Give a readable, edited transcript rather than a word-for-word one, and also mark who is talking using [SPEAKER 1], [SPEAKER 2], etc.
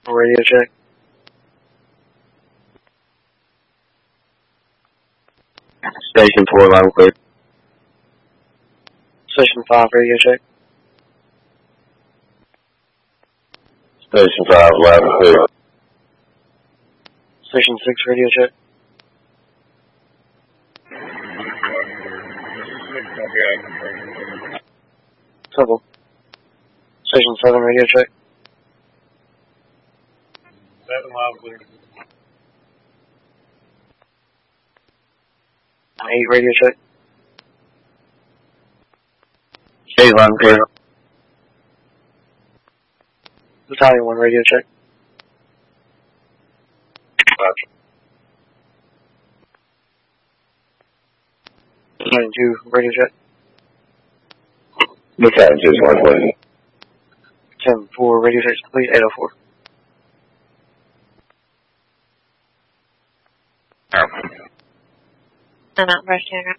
[SPEAKER 1] Radio check.
[SPEAKER 2] Station 4, loud and clear.
[SPEAKER 1] Station 5, radio check.
[SPEAKER 2] Station 5, loud and clear.
[SPEAKER 1] Station 6, radio check. Trouble. Station 7, radio check.
[SPEAKER 3] 7, loud and clear.
[SPEAKER 1] 8, radio check.
[SPEAKER 2] 8, loud and clear.
[SPEAKER 1] Battalion 1, radio check.
[SPEAKER 3] Gotcha.
[SPEAKER 1] Battalion 2, radio check.
[SPEAKER 2] Battalion 2 is 120.
[SPEAKER 1] 10-4, radio check complete, 804.
[SPEAKER 4] I'm out, Brush Tanner.